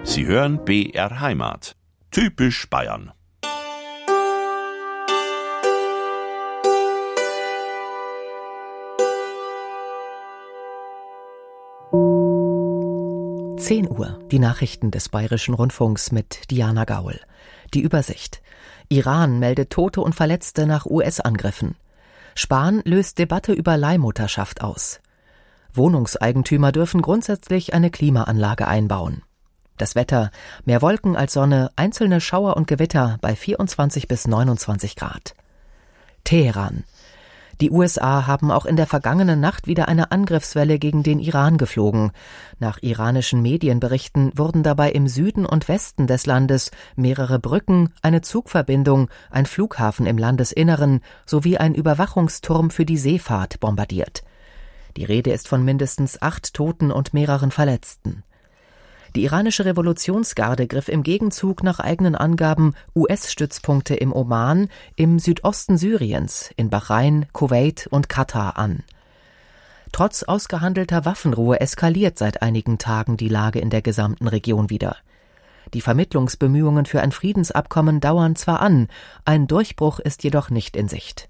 Sie hören BR Heimat. Typisch Bayern. Uhr, die Nachrichten des Bayerischen Rundfunks mit Diana Gaul. Die Übersicht. Iran meldet Tote und Verletzte nach US-Angriffen. Spahn löst Debatte über Leihmutterschaft aus. Wohnungseigentümer dürfen grundsätzlich eine Klimaanlage einbauen. Das Wetter: mehr Wolken als Sonne, einzelne Schauer und Gewitter bei 24 bis 29 Grad. Teheran. Die USA haben auch in der vergangenen Nacht wieder eine Angriffswelle gegen den Iran geflogen. Nach iranischen Medienberichten wurden dabei im Süden und Westen des Landes mehrere Brücken, eine Zugverbindung, ein Flughafen im Landesinneren sowie ein Überwachungsturm für die Seefahrt bombardiert. Die Rede ist von mindestens 8 Toten und mehreren Verletzten. Die iranische Revolutionsgarde griff im Gegenzug nach eigenen Angaben US-Stützpunkte im Oman, im Südosten Syriens, in Bahrain, Kuwait und Katar an. Trotz ausgehandelter Waffenruhe eskaliert seit einigen Tagen die Lage in der gesamten Region wieder. Die Vermittlungsbemühungen für ein Friedensabkommen dauern zwar an, ein Durchbruch ist jedoch nicht in Sicht.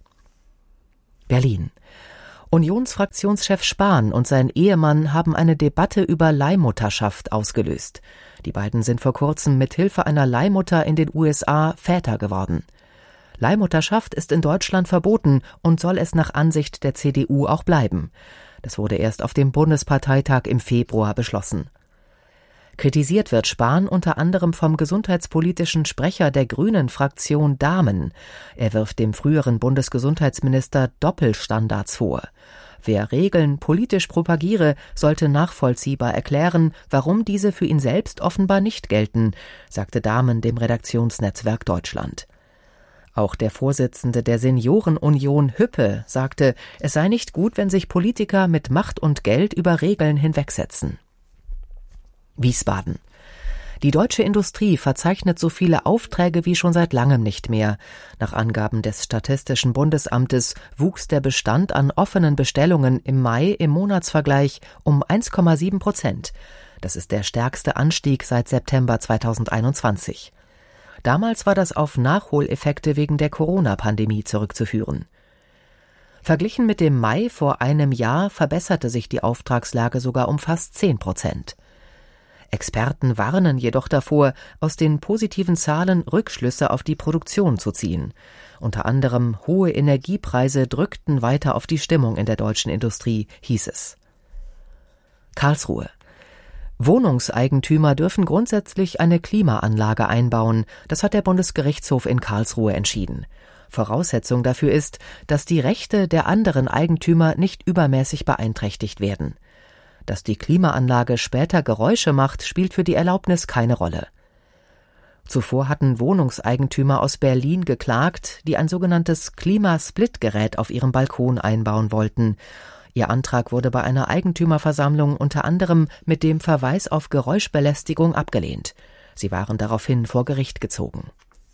Berlin. Unionsfraktionschef Spahn und sein Ehemann haben eine Debatte über Leihmutterschaft ausgelöst. Die beiden sind vor kurzem mit Hilfe einer Leihmutter in den USA Väter geworden. Leihmutterschaft ist in Deutschland verboten und soll es nach Ansicht der CDU auch bleiben. Das wurde erst auf dem Bundesparteitag im Februar beschlossen. Kritisiert wird Spahn unter anderem vom gesundheitspolitischen Sprecher der Grünen-Fraktion Dahmen. Er wirft dem früheren Bundesgesundheitsminister Doppelstandards vor. Wer Regeln politisch propagiere, sollte nachvollziehbar erklären, warum diese für ihn selbst offenbar nicht gelten, sagte Dahmen dem Redaktionsnetzwerk Deutschland. Auch der Vorsitzende der Seniorenunion Hüppe sagte, es sei nicht gut, wenn sich Politiker mit Macht und Geld über Regeln hinwegsetzen. Wiesbaden. Die deutsche Industrie verzeichnet so viele Aufträge wie schon seit langem nicht mehr. Nach Angaben des Statistischen Bundesamtes wuchs der Bestand an offenen Bestellungen im Mai im Monatsvergleich um 1,7%. Das ist der stärkste Anstieg seit September 2021. Damals war das auf Nachholeffekte wegen der Corona-Pandemie zurückzuführen. Verglichen mit dem Mai vor einem Jahr verbesserte sich die Auftragslage sogar um fast 10%. Experten warnen jedoch davor, aus den positiven Zahlen Rückschlüsse auf die Produktion zu ziehen. Unter anderem hohe Energiepreise drückten weiter auf die Stimmung in der deutschen Industrie, hieß es. Karlsruhe. Wohnungseigentümer dürfen grundsätzlich eine Klimaanlage einbauen. Das hat der Bundesgerichtshof in Karlsruhe entschieden. Voraussetzung dafür ist, dass die Rechte der anderen Eigentümer nicht übermäßig beeinträchtigt werden. Dass die Klimaanlage später Geräusche macht, spielt für die Erlaubnis keine Rolle. Zuvor hatten Wohnungseigentümer aus Berlin geklagt, die ein sogenanntes Klimasplitgerät auf ihrem Balkon einbauen wollten. Ihr Antrag wurde bei einer Eigentümerversammlung unter anderem mit dem Verweis auf Geräuschbelästigung abgelehnt. Sie waren daraufhin vor Gericht gezogen.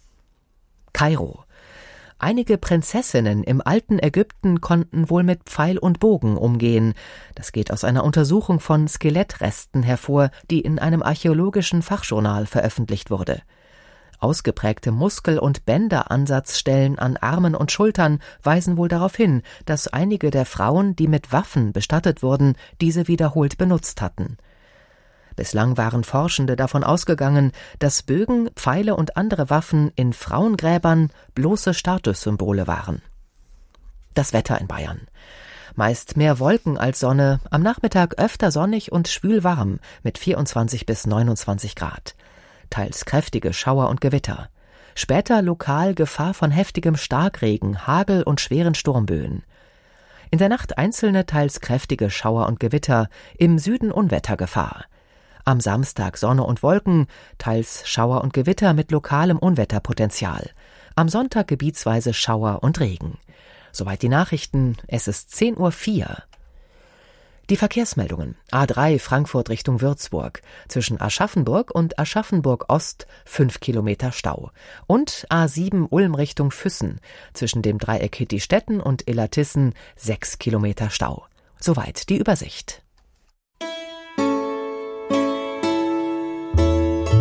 Kairo. Einige Prinzessinnen im alten Ägypten konnten wohl mit Pfeil und Bogen umgehen. Das geht aus einer Untersuchung von Skelettresten hervor, die in einem archäologischen Fachjournal veröffentlicht wurde. Ausgeprägte Muskel- und Bänderansatzstellen an Armen und Schultern weisen wohl darauf hin, dass einige der Frauen, die mit Waffen bestattet wurden, diese wiederholt benutzt hatten. Bislang waren Forschende davon ausgegangen, dass Bögen, Pfeile und andere Waffen in Frauengräbern bloße Statussymbole waren. Das Wetter in Bayern. Meist mehr Wolken als Sonne, am Nachmittag öfter sonnig und schwül warm mit 24 bis 29 Grad. Teils kräftige Schauer und Gewitter. Später lokal Gefahr von heftigem Starkregen, Hagel und schweren Sturmböen. In der Nacht einzelne, teils kräftige Schauer und Gewitter, im Süden Unwettergefahr. Am Samstag Sonne und Wolken, teils Schauer und Gewitter mit lokalem Unwetterpotenzial. Am Sonntag gebietsweise Schauer und Regen. Soweit die Nachrichten, es ist 10:04 Uhr. Die Verkehrsmeldungen. A3 Frankfurt Richtung Würzburg. Zwischen Aschaffenburg und Aschaffenburg-Ost 5 Kilometer Stau. Und A7 Ulm Richtung Füssen. Zwischen dem Dreieck Hitti-Stetten und Illertissen 6 Kilometer Stau. Soweit die Übersicht.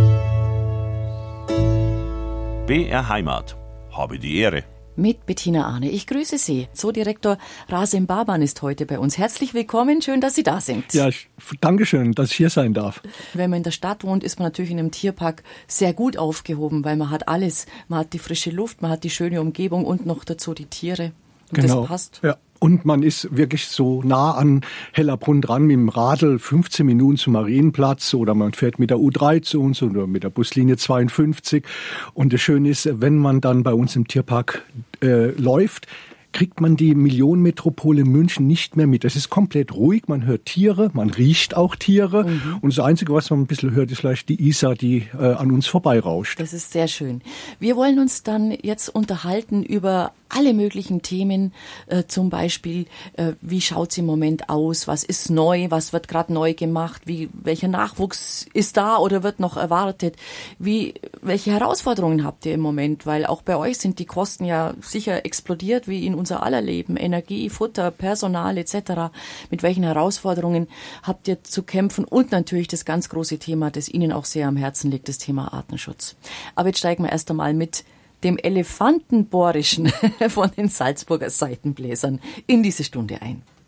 BR Heimat. Habe die Ehre. Mit Bettina Arne. Ich grüße Sie. Zoodirektor Rasim Baban ist heute bei uns. Herzlich willkommen, schön, dass Sie da sind. Ja, danke schön, dass ich hier sein darf. Wenn man in der Stadt wohnt, ist man natürlich in einem Tierpark sehr gut aufgehoben, weil man hat alles. Man hat die frische Luft, man hat die schöne Umgebung und noch dazu die Tiere. Und genau. Das passt. Ja. Und man ist wirklich so nah an Hellerbrunn dran mit dem Radl, 15 Minuten zum Marienplatz, oder man fährt mit der U3 zu uns oder mit der Buslinie 52. Und das Schöne ist, wenn man dann bei uns im Tierpark läuft, kriegt man die Millionenmetropole München nicht mehr mit. Es ist komplett ruhig, man hört Tiere, man riecht auch Tiere. Und das Einzige, was man ein bisschen hört, ist vielleicht die Isar, die an uns vorbeirauscht. Das ist sehr schön. Wir wollen uns dann jetzt unterhalten über alle möglichen Themen, zum Beispiel, wie schaut's im Moment aus, was ist neu, was wird gerade neu gemacht, welcher Nachwuchs ist da oder wird noch erwartet, welche Herausforderungen habt ihr im Moment, weil auch bei euch sind die Kosten ja sicher explodiert, wie in unser aller Leben, Energie, Futter, Personal etc. Mit welchen Herausforderungen habt ihr zu kämpfen und natürlich das ganz große Thema, das Ihnen auch sehr am Herzen liegt, das Thema Artenschutz. Aber jetzt steigen wir erst einmal mit dem Elefantenbohrischen von den Salzburger Seitenbläsern in diese Stunde ein.